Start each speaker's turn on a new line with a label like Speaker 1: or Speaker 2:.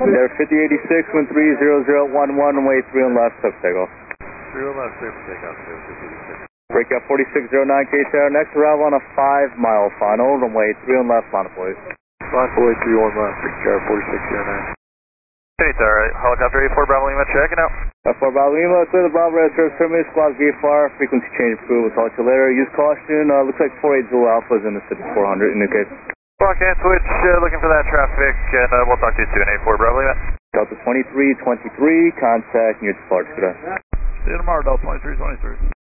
Speaker 1: There, 5086, wind 30011, runway 3 on left, sub takeoff.
Speaker 2: 3 on left, clear for takeoff, 5086.
Speaker 1: Breakout 4609 KTR, next arrival on a 5-mile final, runway 3 on left, line of voice.
Speaker 2: Line of voice 31 left, KTR 4609. KTR, helicopter 84 Bravo Lima, checking out.
Speaker 1: 4 Bravo Lima, clear the Bravo Red Service Terminus, squad VFR, frequency change approved, we'll talk to you later. Use caution, looks like 48 Zulu Alpha is in the city 400, indicate.
Speaker 2: Block and switch, looking for that traffic, and we'll talk to you soon, 84 Bravo Lima.
Speaker 1: Delta 2323, contact near departure today.
Speaker 2: See you tomorrow, Delta 2323.